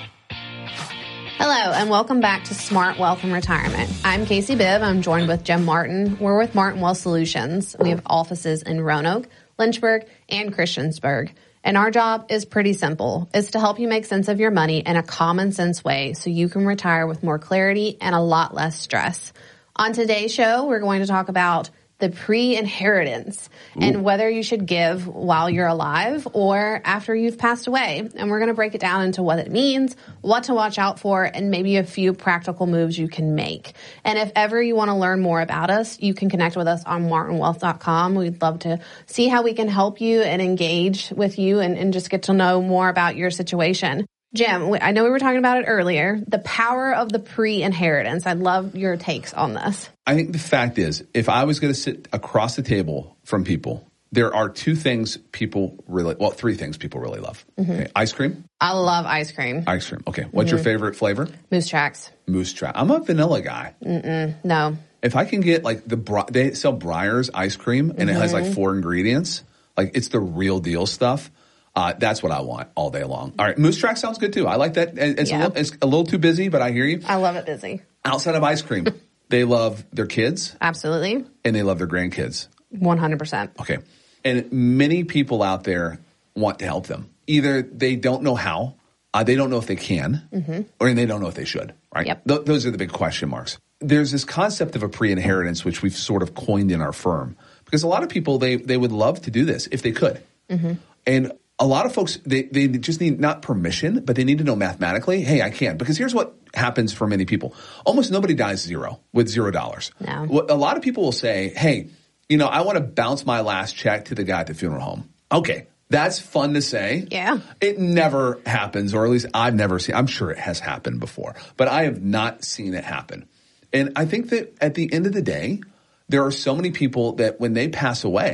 Hello, and welcome back to Smart Wealth and Retirement. I'm Casey Bibb. I'm joined with Jim Martin. We're with Martin Wealth Solutions. We have offices in Roanoke, Lynchburg, and Christiansburg. And our job is pretty simple. It's to help you make sense of your money in a common sense way so you can retire with more clarity and a lot less stress. On today's show, we're going to talk about the pre-inheritance and whether you should give while you're alive or after you've passed away. And we're going to break it down into what it means, what to watch out for, and maybe a few practical moves you can make. And if ever you want to learn more about us, you can connect with us on martin wealth dot com. We'd love to see how we can help you and engage with you and, and just get to know more about your situation. Jim, I know we were talking about it earlier, the power of the pre-inheritance. I'd love your takes on this. I think the fact is, if I was going to sit across the table from people, there are two things people really, well, three things people really love. Mm-hmm. Okay, ice cream. I love ice cream. Ice cream. Okay. What's mm-hmm. your favorite flavor? Moose Tracks. Moose Track. I'm a vanilla guy. Mm-mm, no. If I can get like the, they sell Breyers ice cream and mm-hmm. it has like four ingredients, like it's the real deal stuff. Uh, that's what I want all day long. All right. Moose Track sounds good too. I like that. It's, yeah. a, little, it's a little too busy, but I hear you. I love it busy. Outside of ice cream, they love their kids. Absolutely. And they love their grandkids. one hundred percent. Okay. And many people out there want to help them. Either they don't know how, uh, they don't know if they can, mm-hmm. or they don't know if they should, right? Yep. Th- those are the big question marks. There's this concept of a pre-inheritance, which we've sort of coined in our firm. Because a lot of people, they, they would love to do this if they could. Mm-hmm. And a lot of folks, they, they just need not permission, but they need to know mathematically, hey, I can. Because here's what happens for many people. Almost nobody dies zero with zero dollars. No. A lot of people will say, hey, you know, I want to bounce my last check to the guy at the funeral home. Okay, that's fun to say. Yeah. It never happens, or at least I've never seen. I'm sure it has happened before, but I have not seen it happen. And I think that at the end of the day, there are so many people that when they pass away,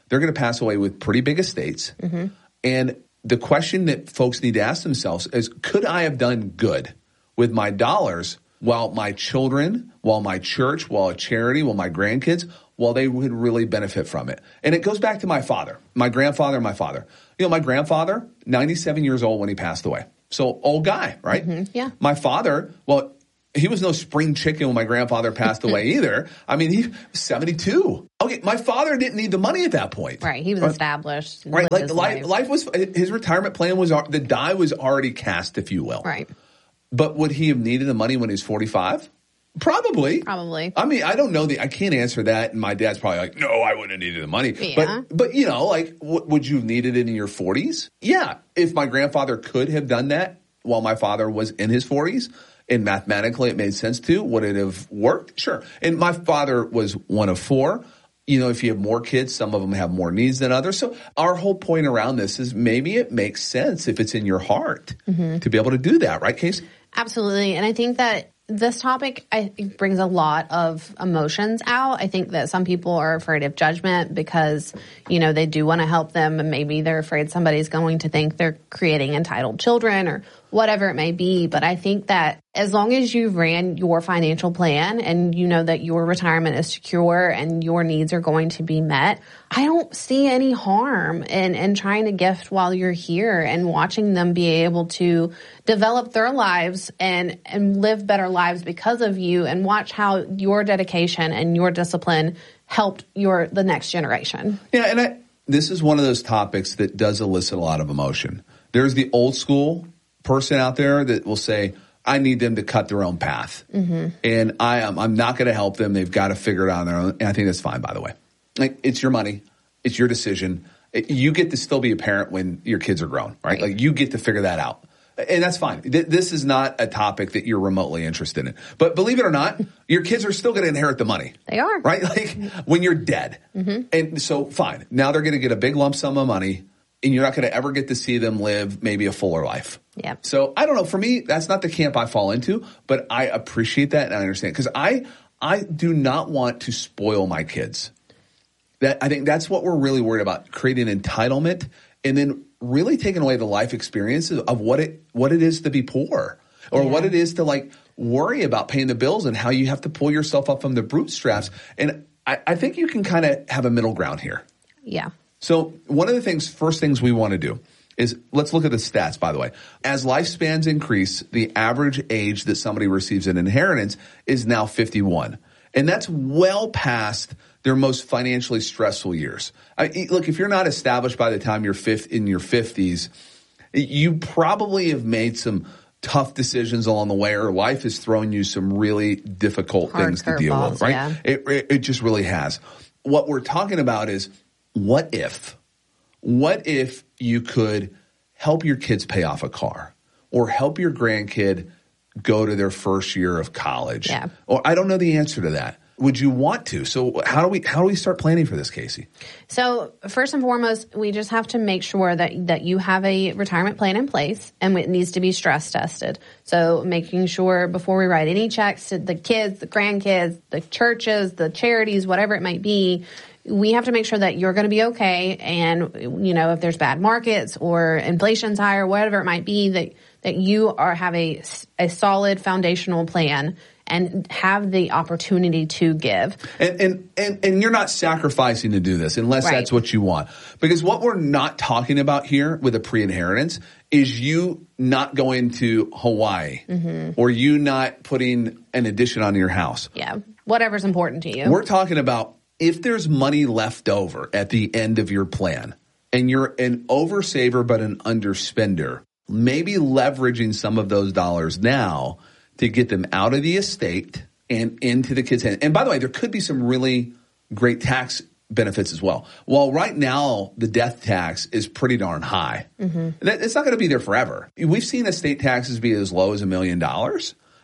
they're going to pass away with pretty big estates. Mm-hmm. And the question that folks need to ask themselves is, could I have done good with my dollars while my children, while my church, while a charity, while my grandkids, while they would really benefit from it? And it goes back to my father, my grandfather, and my father. You know, my grandfather, ninety-seven years old when he passed away. So old guy, right? Mm-hmm. Yeah. My father, well, he was no spring chicken when my grandfather passed away either. I mean, he was seventy-two. Okay, my father didn't need the money at that point. Right, he was right. established. Right, like life, life was, his retirement plan was, the die was already cast, if you will. Right. But would he have needed the money when he was forty-five? Probably. Probably. I mean, I don't know the, I can't answer that. And my dad's probably like, no, I wouldn't have needed the money. Yeah. But, but you know, like, w- would you have needed it in your forties? Yeah. If my grandfather could have done that while my father was in his forties, and mathematically it made sense to, would it have worked? Sure. And my father was one of four. You know, if you have more kids, some of them have more needs than others. So our whole point around this is maybe it makes sense if it's in your heart mm-hmm. to be able to do that. Right, Casey? Absolutely. And I think that this topic I think brings a lot of emotions out. I think that some people are afraid of judgment because, you know, they do want to help them and maybe they're afraid somebody's going to think they're creating entitled children or whatever it may be. But I think that as long as you've ran your financial plan and you know that your retirement is secure and your needs are going to be met, I don't see any harm in, in trying to gift while you're here and watching them be able to develop their lives and, and live better lives because of you, and watch how your dedication and your discipline helped your the next generation. Yeah, and I, this is one of those topics that does elicit a lot of emotion. There's the old school person out there that will say, I need them to cut their own path. Mm-hmm. And I am, I'm not going to help them. They've got to figure it out on their own. And I think that's fine, by the way. Like, it's your money. It's your decision. It, you get to still be a parent when your kids are grown, right? Like, you get to figure that out. And that's fine. Th- this is not a topic that you're remotely interested in. But believe it or not, your kids are still going to inherit the money. They are. Right? Like, when you're dead. Mm-hmm. And so, fine. Now they're going to get a big lump sum of money, and you're not going to ever get to see them live maybe a fuller life. Yeah. So I don't know. For me, that's not the camp I fall into, but I appreciate that and I understand, because I I do not want to spoil my kids. That I think that's what we're really worried about: creating entitlement and then really taking away the life experiences of what it what it is to be poor, or yeah. what it is to like worry about paying the bills and how you have to pull yourself up from the bootstraps. And I, I think you can kind of have a middle ground here. Yeah. So one of the things, first things we want to do is, let's look at the stats, by the way. As lifespans increase, the average age that somebody receives an inheritance is now fifty-one. And that's well past their most financially stressful years. I, look, if you're not established by the time you're fifth, in your fifties, you probably have made some tough decisions along the way, or life has thrown you some really difficult Hard things to deal balls, with, right? Yeah. It, it, it just really has. What we're talking about is, what if? What if you could help your kids pay off a car, or help your grandkid go to their first year of college? Yeah. Or I don't know the answer to that. Would you want to? So how do we how do we start planning for this, Casey? So first and foremost, we just have to make sure that that you have a retirement plan in place, and it needs to be stress tested. So making sure before we write any checks to the kids, the grandkids, the churches, the charities, whatever it might be, we have to make sure that you're going to be okay. And, you know, if there's bad markets or inflation's high or whatever it might be, that that you are have a, a solid foundational plan and have the opportunity to give. And and and, and you're not sacrificing to do this unless right. that's what you want. Because what we're not talking about here with a pre-inheritance is you not going to Hawaii mm-hmm. or you not putting an addition on your house. Yeah, whatever's important to you. We're talking about, if there's money left over at the end of your plan and you're an oversaver but an underspender, maybe leveraging some of those dollars now to get them out of the estate and into the kids' hands. And by the way, there could be some really great tax benefits as well. While right now the death tax is pretty darn high, mm-hmm. it's not going to be there forever. We've seen estate taxes be as low as a million dollars.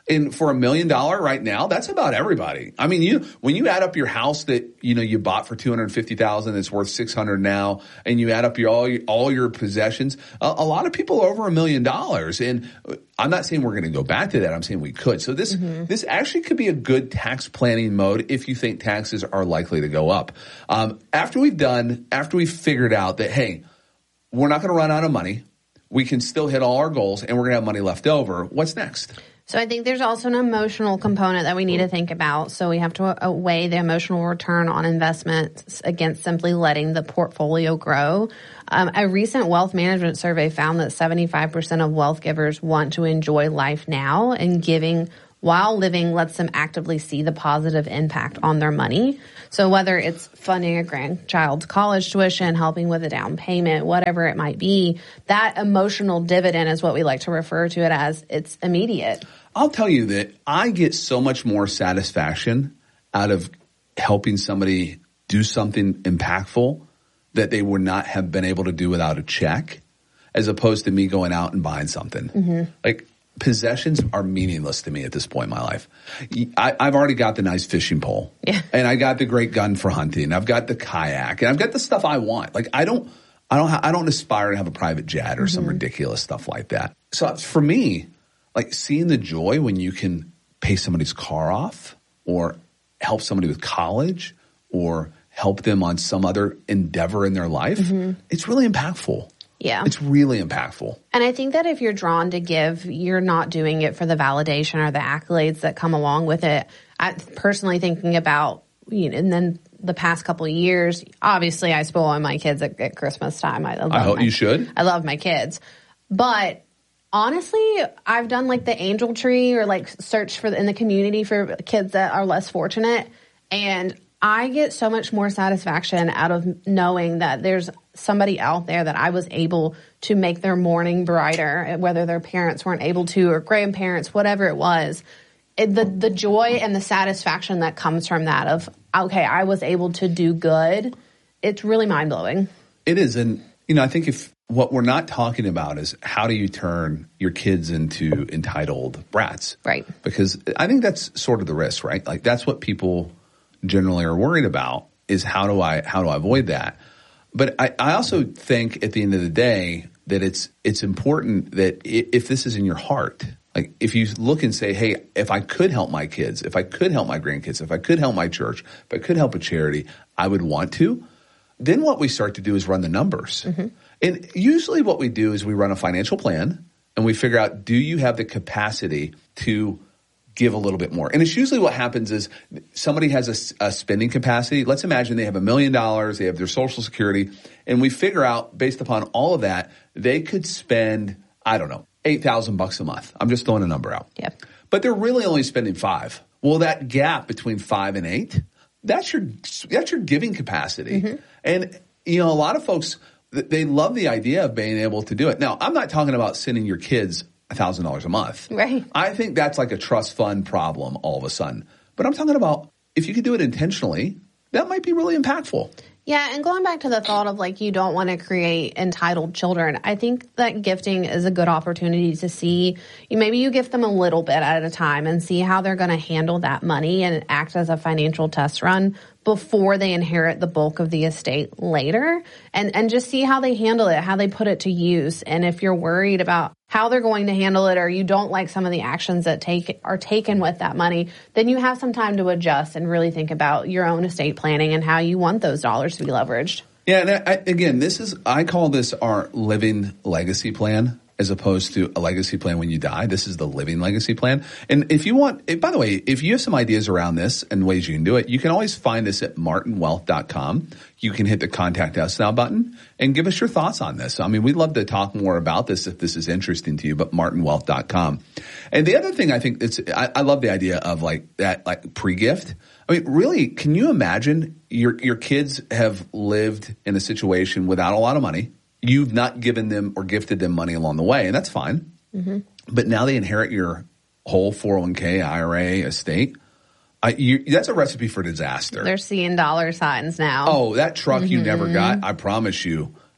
And for a million dollar right now, that's about everybody. I mean, you when you add up your house that you know you bought for two hundred fifty thousand dollars, it's worth six hundred now, and you add up your all your, all your possessions, a, a lot of people are over a million dollars. And I'm not saying we're going to go back to that. I'm saying we could. So this mm-hmm. this actually could be a good tax planning mode if you think taxes are likely to go up. Um, after we've done, after we've figured out that hey, we're not going to run out of money, we can still hit all our goals, and we're going to have money left over. What's next? So I think there's also an emotional component that we need to think about. So we have to weigh the emotional return on investments against simply letting the portfolio grow. Um, a recent wealth management survey found that seventy-five percent of wealth givers want to enjoy life now, and giving while living lets them actively see the positive impact on their money. So whether it's funding a grandchild's college tuition, helping with a down payment, whatever it might be, that emotional dividend is what we like to refer to it as. It's immediate. I'll tell you that I get so much more satisfaction out of helping somebody do something impactful that they would not have been able to do without a check, as opposed to me going out and buying something. Mm-hmm. Like, possessions are meaningless to me at this point in my life. I, I've already got the nice fishing pole. Yeah. And I got the great gun for hunting. I've got the kayak. And I've got the stuff I want. Like, I don't, I don't, ha- I don't aspire to have a private jet or mm-hmm. some ridiculous stuff like that. So for me, like, seeing the joy when you can pay somebody's car off, or help somebody with college, or help them on some other endeavor in their life, mm-hmm. it's really impactful. Yeah. It's really impactful. And I think that if you're drawn to give, you're not doing it for the validation or the accolades that come along with it. I personally thinking about, you know, and then the past couple of years, obviously I spoil on my kids at, at Christmas time. I, love I hope my, you should. I love my kids. But honestly, I've done like the angel tree, or like search for in the community for kids that are less fortunate. And I get so much more satisfaction out of knowing that there's somebody out there that I was able to make their morning brighter, whether their parents weren't able to, or grandparents, whatever it was. It, the the joy and the satisfaction that comes from that of, okay, I was able to do good, it's really mind-blowing. It is. And, you know, I think if what we're not talking about is how do you turn your kids into entitled brats? Right. Because I think that's sort of the risk, right? Like, that's what people generally are worried about, is how do I how do I avoid that? But I, I also think at the end of the day that it's it's important that if this is in your heart, like if you look and say, hey, if I could help my kids, if I could help my grandkids, if I could help my church, if I could help a charity, I would want to. Then what we start to do is run the numbers. Mm-hmm. And usually what we do is we run a financial plan and we figure out, do you have the capacity to give a little bit more? And it's usually what happens is somebody has a, a spending capacity. Let's imagine they have a million dollars, they have their Social Security, and we figure out based upon all of that, they could spend, I don't know, eight thousand bucks a month. I'm just throwing a number out. Yep. But they're really only spending five. Well, that gap between five and eight, that's your, that's your giving capacity. Mm-hmm. And, you know, a lot of folks, they love the idea of being able to do it. Now, I'm not talking about sending your kids one thousand dollars a month. Right. I think that's like a trust fund problem all of a sudden. But I'm talking about if you could do it intentionally, that might be really impactful. Yeah, and going back to the thought of like you don't want to create entitled children, I think that gifting is a good opportunity to see, maybe you gift them a little bit at a time and see how they're going to handle that money and act as a financial test run before they inherit the bulk of the estate later, and, and just see how they handle it, how they put it to use. And if you're worried about how they're going to handle it, or you don't like some of the actions that take are taken with that money, then you have some time to adjust and really think about your own estate planning and how you want those dollars to be leveraged. Yeah, and I, again, this is, I call this our living legacy plan, as opposed to a legacy plan when you die. This is the living legacy plan. And if you want, by the way, if you have some ideas around this and ways you can do it, you can always find us at martin wealth dot com. You can hit the contact us now button and give us your thoughts on this. I mean, we'd love to talk more about this if this is interesting to you, but martin wealth dot com. And the other thing I think it's, I, I love the idea of like that, like pre-gift. I mean, really, can you imagine your, your kids have lived in a situation without a lot of money? You've not given them or gifted them money along the way, and that's fine. Mm-hmm. But now they inherit your whole four oh one k, I R A, estate. Uh, you, that's a recipe for disaster. They're seeing dollar signs now. Oh, that truck mm-hmm. you never got, I promise you,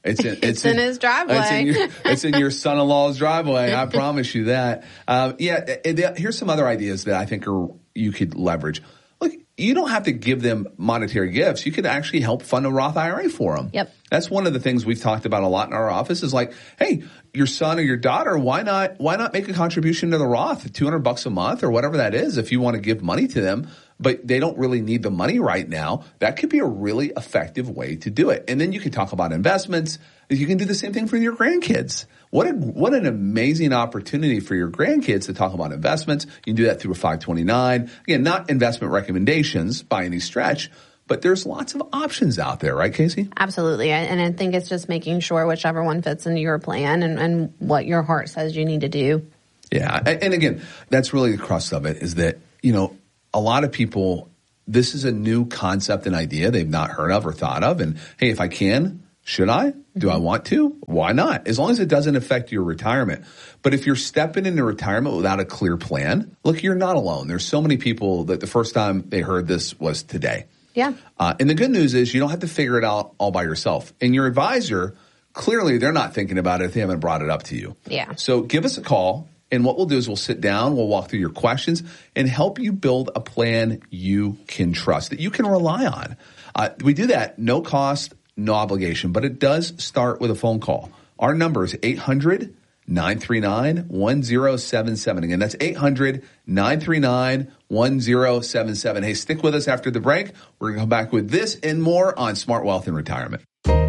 It's in, it's, it's in, in his driveway. It's in your, it's in your son-in-law's driveway. I promise you that. Um, yeah. And here's some other ideas that I think are you could leverage. Look, you don't have to give them monetary gifts. You could actually help fund a Roth I R A for them. Yep. That's one of the things we've talked about a lot in our office is like, hey, your son or your daughter, why not, why not make a contribution to the Roth, two hundred bucks a month or whatever that is if you want to give money to them, but they don't really need the money right now. That could be a really effective way to do it. And then you can talk about investments. You can do the same thing for your grandkids. What a, what an amazing opportunity for your grandkids to talk about investments. You can do that through a five twenty-nine. Again, not investment recommendations by any stretch, but there's lots of options out there, right, Casey? Absolutely. And I think it's just making sure whichever one fits into your plan and, and what your heart says you need to do. Yeah. And, and again, that's really the crux of it is that, you know, a lot of people, this is a new concept and idea they've not heard of or thought of. And hey, if I can, should I? Do I want to? Why not? As long as it doesn't affect your retirement. But if you're stepping into retirement without a clear plan, look, you're not alone. There's so many people that the first time they heard this was today. Yeah. Uh, and the good news is you don't have to figure it out all by yourself. And your advisor, clearly they're not thinking about it if they haven't brought it up to you. Yeah. So give us a call. And what we'll do is we'll sit down, we'll walk through your questions and help you build a plan you can trust, that you can rely on. Uh, we do that, no cost, no obligation, but it does start with a phone call. Our number is eight hundred, nine three nine, one zero seven seven. Again, that's eight hundred, nine three nine, one zero seven seven. Hey, stick with us after the break. We're going to come back with this and more on Smart Wealth and Retirement.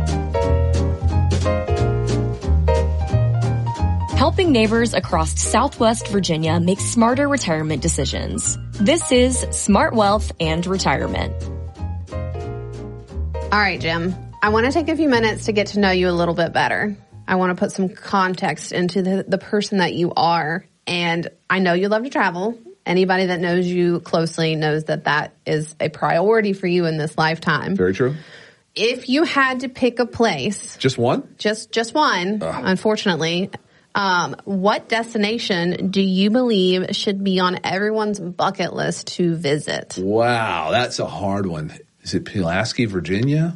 Helping neighbors across Southwest Virginia make smarter retirement decisions. This is Smart Wealth and Retirement. All right, Jim. I want to take a few minutes to get to know you a little bit better. I want to put some context into the, the person that you are. And I know you love to travel. Anybody that knows you closely knows that that is a priority for you in this lifetime. Very true. If you had to pick a place. Just one? Just, just one, Ugh. unfortunately. Um, what destination do you believe should be on everyone's bucket list to visit? Wow, that's a hard one. Is it Pulaski, Virginia?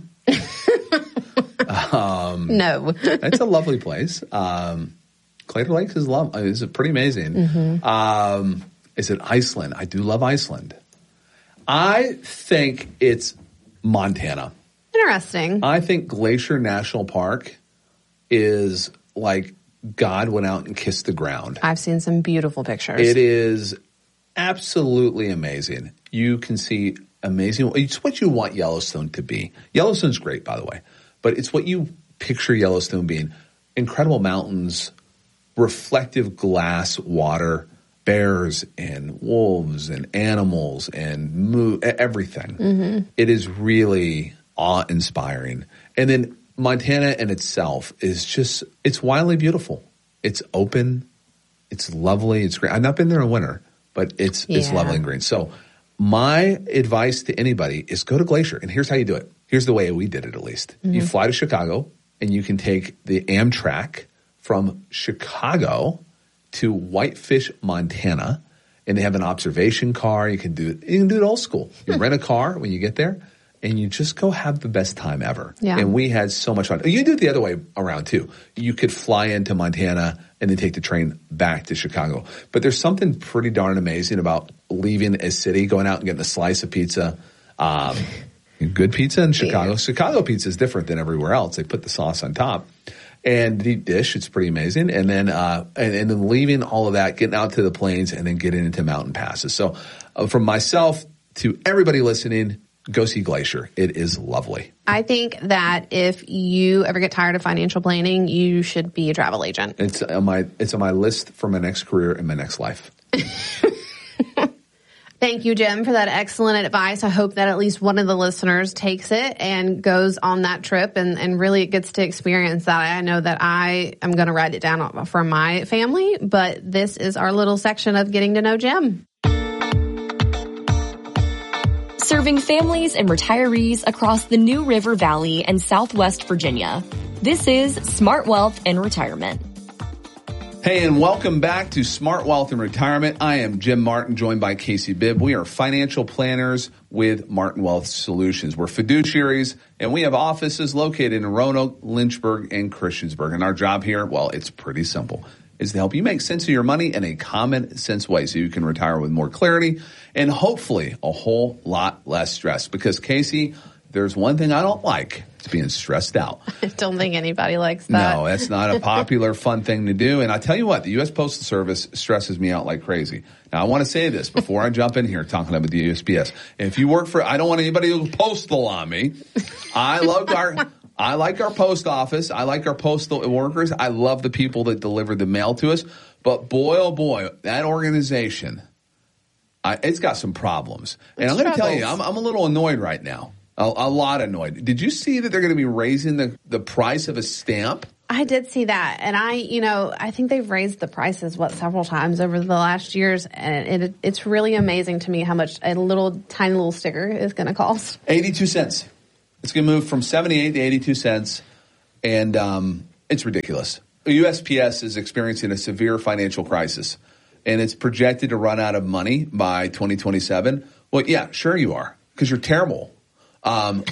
um, no. It's a lovely place. Um, Claytor Lakes is love. Is pretty amazing. Mm-hmm. Um, is it Iceland? I do love Iceland. I think it's Montana. Interesting. I think Glacier National Park is like God went out and kissed the ground. I've seen some beautiful pictures. It is absolutely amazing. You can see amazing. It's what you want Yellowstone to be. Yellowstone's great, by the way, but it's what you picture Yellowstone being. Incredible mountains, reflective glass water, bears and wolves and animals and moo- everything. Mm-hmm. It is really awe-inspiring. And then Montana in itself is just, it's wildly beautiful. It's open. It's lovely. It's great. I've not been there in winter, but it's yeah. it's lovely and green. So my advice to anybody is go to Glacier. And here's how you do it. Here's the way we did it, at least. Mm-hmm. You fly to Chicago and you can take the Amtrak from Chicago to Whitefish, Montana. And they have an observation car. You can do it. You can do it old school. You rent a car when you get there. And you just go have the best time ever. Yeah. And we had so much fun. You can do it the other way around too. You could fly into Montana and then take the train back to Chicago. But there's something pretty darn amazing about leaving a city, going out and getting a slice of pizza. Um, good pizza in Chicago. Yeah. Chicago pizza is different than everywhere else. They put the sauce on top. And deep dish, it's pretty amazing. And then, uh, and, and then leaving all of that, getting out to the plains and then getting into mountain passes. So uh, from myself to everybody listening, go see Glacier. It is lovely. I think that if you ever get tired of financial planning, you should be a travel agent. It's on my it's on my list for my next career and my next life. Thank you, Jim, for that excellent advice. I hope that at least one of the listeners takes it and goes on that trip and, and really gets to experience that. I know that I am going to write it down for my family, but this is our little section of getting to know Jim. Serving families and retirees across the New River Valley and Southwest Virginia. This is Smart Wealth and Retirement. Hey, and welcome back to Smart Wealth and Retirement. I am Jim Martin, joined by Casey Bibb. We are financial planners with Martin Wealth Solutions. We're fiduciaries, and we have offices located in Roanoke, Lynchburg, and Christiansburg. And our job here, well, it's pretty simple, is to help you make sense of your money in a common sense way so you can retire with more clarity and hopefully a whole lot less stress. Because, Casey, there's one thing I don't like. It's being stressed out. I don't think anybody likes that. No, that's not a popular, fun thing to do. And I tell you what, the U S Postal Service stresses me out like crazy. Now, I want to say this before I jump in here talking about the U S P S. If you work for, I don't want anybody to postal on me. I love our, I like our post office. I like our postal workers. I love the people that deliver the mail to us. But boy, oh boy, that organization, I, it's got some problems. And It's I'm going to tell you, troubles. I'm, I'm a little annoyed right now. A, a lot annoyed. Did you see that they're going to be raising the, the price of a stamp? I did see that. And I, you know, I think they've raised the prices, what, several times over the last years. And it, it's really amazing to me how much a little tiny little sticker is going to cost. eighty-two cents. It's going to move from seventy-eight to eighty-two cents. And um, it's ridiculous. U S P S is experiencing a severe financial crisis. And it's projected to run out of money by twenty twenty-seven. Well, yeah, sure you are. Because you're terrible. Um,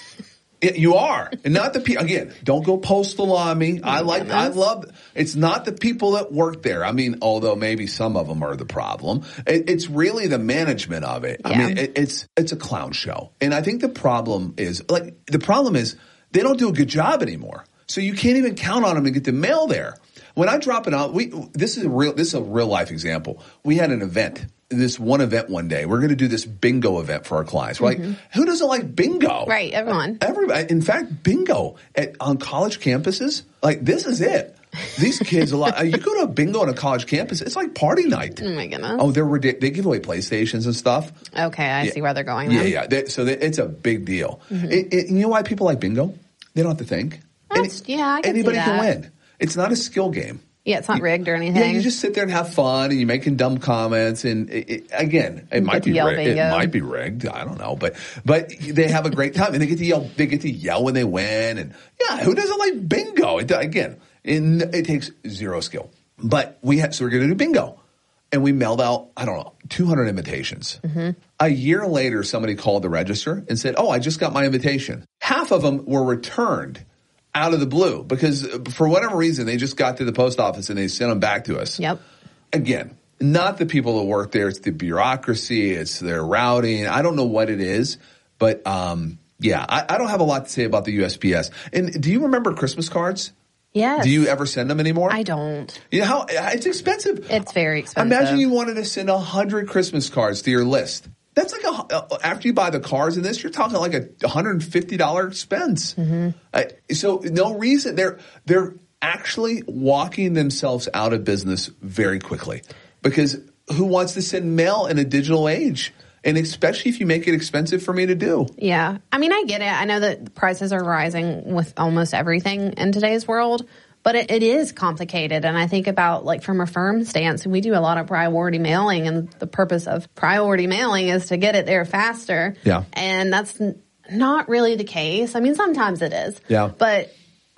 it, you are, and not the people. Again, don't go postal on me. I like, I love. It's not the people that work there. I mean, although maybe some of them are the problem. It, it's really the management of it. I Yeah. mean, it, it's it's a clown show, and I think the problem is like the problem is they don't do a good job anymore. So you can't even count on them to get the mail there. When I drop it out, we this is a real this is a real life example. We had an event. This one event one day. We're going to do this bingo event for our clients. We're Mm-hmm. like, who doesn't like bingo? Right, everyone. Everybody. In fact, bingo at, on college campuses, like this is it. These kids, a lot. You go to a bingo on a college campus, it's like party night. Oh my goodness. Oh, they're ridiculous. They give away PlayStations and stuff. Okay, I Yeah. see where they're going Yeah, now. yeah. They, so they, it's a big deal. Mm-hmm. It, it, you know why people like bingo? They don't have to think. That's- yeah, I can see anybody can that. win. It's not a skill game. Yeah, it's not rigged or anything. Yeah, you just sit there and have fun, and you're making dumb comments. And it, it, again, it You might get to be yell rigged. It bingo. might be rigged. I don't know, but but they have a great time, and they get to yell. They get to yell when they win, and yeah, who doesn't like bingo? It, again, it, it takes zero skill. But we had, so we're going to do bingo, and we mailed out I don't know two hundred invitations. Mm-hmm. A year later, somebody called the register and said, "Oh, I just got my invitation." Half of them were returned out of the blue because for whatever reason, they just got to the post office and they sent them back to us. Yep. Again, not the people that work there. It's the bureaucracy. It's their routing. I don't know what it is, but um, yeah, I, I don't have a lot to say about the U S P S. And do you remember Christmas cards? Yes. Do you ever send them anymore? I don't. You know how it's expensive. It's very expensive. Imagine you wanted to send a hundred Christmas cards to your list. That's like a, after you buy the cars in this, you're talking like a one hundred fifty dollars expense. Mm-hmm. Uh, so no reason they're they're actually walking themselves out of business very quickly because who wants to send mail in a digital age? And especially if you make it expensive for me to do. Yeah. I mean, I get it. I know that prices are rising with almost everything in today's world, but it, it is complicated. And I think about, like, from a firm stance, we do a lot of priority mailing, and the purpose of priority mailing is to get it there faster. Yeah. And that's n- not really the case. I mean, sometimes it is. Yeah. But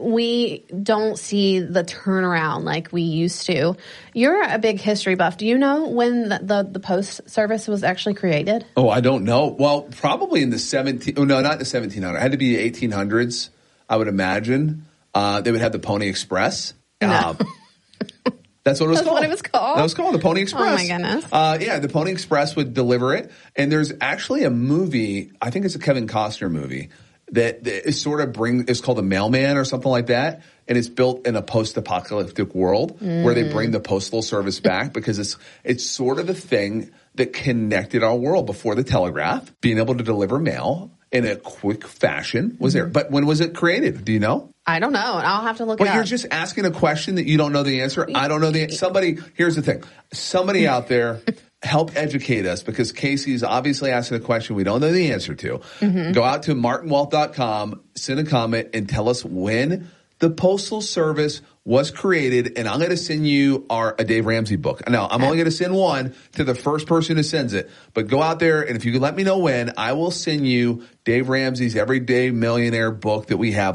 we don't see the turnaround like we used to. You're a big history buff. Do you know when the, the, the post service was actually created? Oh, I don't know. Well, probably in the seventeen. Oh, no, not the seventeen hundreds. It had to be the eighteen hundreds, I would imagine. Uh, they would have the Pony Express. No. Uh, that's what it was That's called. what it was called? That was called the Pony Express. Oh, my goodness. Uh, yeah, the Pony Express would deliver it. And there's actually a movie, I think it's a Kevin Costner movie, that, that is sort of bring, it's called The Mailman or something like that. And it's built in a post-apocalyptic world mm. where they bring the postal service back because it's, it's sort of the thing that connected our world before the telegraph, being able to deliver mail in a quick fashion was there. But when was it created? Do you know? I don't know. I'll have to look But it up. you're just asking a question that you don't know the answer. I don't know the answer. Somebody, here's the thing. Somebody out there help educate us because Casey's obviously asking a question we don't know the answer to. Mm-hmm. Go out to martin wealth dot com, send a comment, and tell us when the Postal Service was created, and I'm going to send you our a Dave Ramsey book. Now, I'm only going to send one to the first person who sends it, but go out there, and if you can let me know when, I will send you Dave Ramsey's Everyday Millionaire book that we have like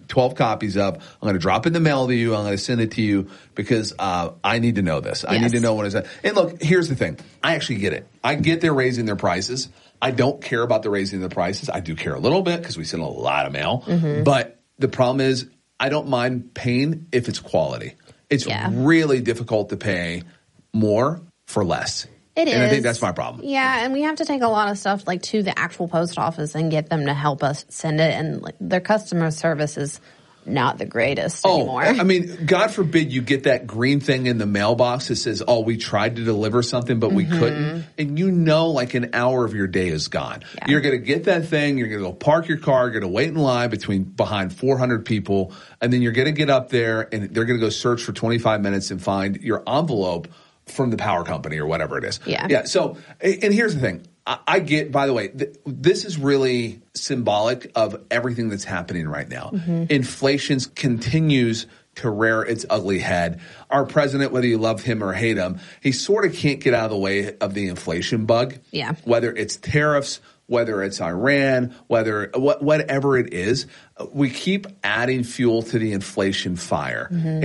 twelve copies up. I'm going to drop it in the mail to you. I'm going to send it to you because uh, I need to know this. I yes. need to know what it's. And look, here's the thing. I actually get it. I get they're raising their prices. I don't care about the raising the prices. I do care a little bit because we send a lot of mail. Mm-hmm. But the problem is I don't mind paying if it's quality. It's yeah. really difficult to pay more for less. It and is. And I think that's my problem. Yeah, and we have to take a lot of stuff like to the actual post office and get them to help us send it. And like, their customer service is not the greatest oh, anymore. I mean, God forbid you get that green thing in the mailbox that says, oh, we tried to deliver something, but we mm-hmm. couldn't. And you know like an hour of your day is gone. Yeah. You're going to get that thing. You're going to go park your car. You're going to wait in line between behind four hundred people. And then you're going to get up there and they're going to go search for twenty-five minutes and find your envelope from the power company or whatever it is. Yeah. Yeah. So, and here's the thing. I, I get, by the way, th- this is really symbolic of everything that's happening right now. Mm-hmm. Inflation continues to rear its ugly head. Our president, whether you love him or hate him, he sort of can't get out of the way of the inflation bug. Yeah. Whether it's tariffs, whether it's Iran, whether what, whatever it is, we keep adding fuel to the inflation fire. Mm-hmm.